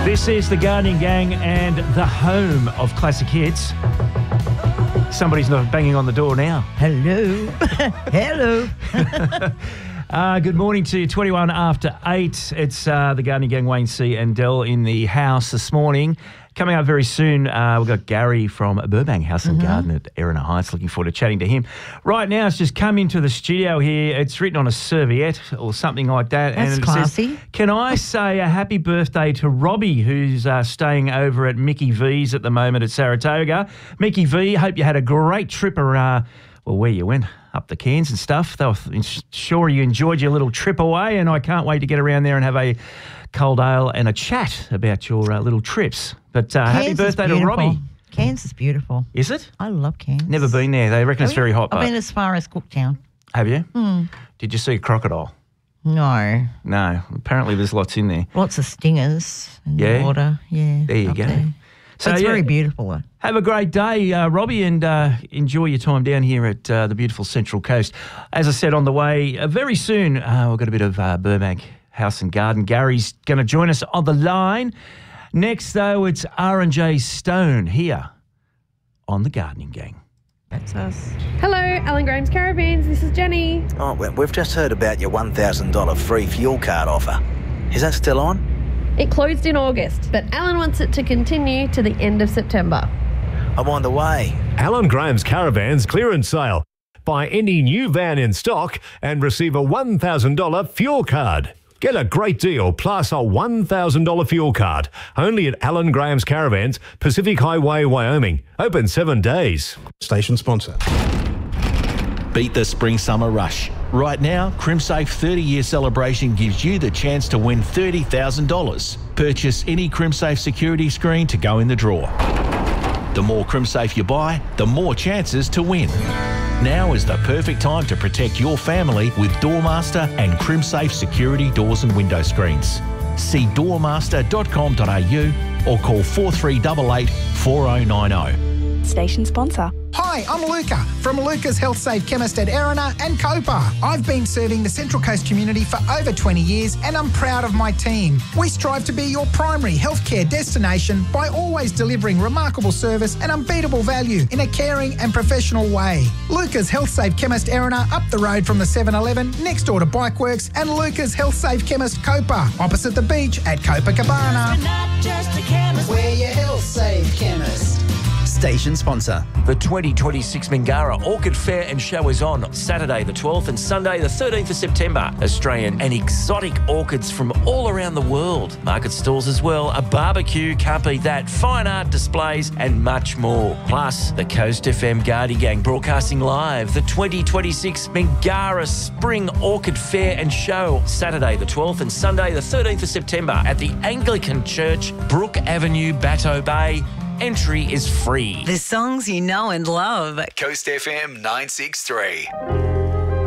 This is the Gardening Gang and the home of classic hits. Somebody's not banging on the door now. Hello. Hello. Good morning to you, 21 after 8. It's the Gardening Gang, Wayne C. and Dell in the house this morning. Coming up very soon, we've got Gary from Burbank House and Garden at Erina Heights. Looking forward to chatting to him. Right now, it's just come into the studio here. It's written on a serviette or something like that. That's and it classy. says, can I say a happy birthday to Robbie, who's staying over at Mickey V's at the moment at Saratoga. Mickey V, hope you had a great trip where you went, up the Cairns and stuff. They were sure you enjoyed your little trip away, and I can't wait to get around there and have a cold ale and a chat about your little trips. But happy birthday to Robbie. Cairns is beautiful. Is it? I love Cairns. Never been there. They reckon it's very hot. I've been as far as Cooktown. Have you? Did you see a crocodile? No. No. Apparently there's lots in there. Lots of stingers in the water. Yeah. There you go. There. So it's very beautiful though. Have a great day, Robbie, and enjoy your time down here at the beautiful Central Coast. As I said on the way, very soon we've got a bit of Burbank House and Garden. Gary's going to join us on the line. Next, though, it's R&J Stone here on the Gardening Gang. That's us. Hello, Alan Graham's Caravans. This is Jenny. Oh, well, we've just heard about your $1,000 free fuel card offer. Is that still on? It closed in August, but Alan wants it to continue to the end of September. I'm on the way. Alan Graham's Caravans clearance sale. Buy any new van in stock and receive a $1,000 fuel card. Get a great deal plus a $1,000 fuel card. Only at Alan Graham's Caravans, Pacific Highway, Wyoming. Open 7 days. Station sponsor. Beat the spring-summer rush. Right now, CrimSafe 30-year celebration gives you the chance to win $30,000. Purchase any CrimSafe security screen to go in the draw. The more CrimSafe you buy, the more chances to win. Now is the perfect time to protect your family with Doormaster and CrimSafe security doors and window screens. See doormaster.com.au or call 4388 4090. Station sponsor. Hi, I'm Luca from Luca's Health Safe Chemist at Erina and Copa. I've been serving the Central Coast community for over 20 years and I'm proud of my team. We strive to be your primary healthcare destination by always delivering remarkable service and unbeatable value in a caring and professional way. Luca's Health Safe Chemist Erina up the road from the 7-Eleven next door to Bikeworks, and Luca's Health Safe Chemist Copa opposite the beach at Copacabana. We're not just a chemist. We're your Health Safe Chemist. Station sponsor. The 2026 Mingara Orchid Fair and Show is on Saturday the 12th and Sunday the 13th of September. Australian and exotic orchids from all around the world. Market stalls as well, a barbecue, can't beat that, fine art displays and much more. Plus, the Coast FM Gardening Gang broadcasting live the 2026 Mingara Spring Orchid Fair and Show. Saturday the 12th and Sunday the 13th of September at the Anglican Church, Brook Avenue, Batteau Bay. Entry is free. The songs you know and love. Coast FM 963.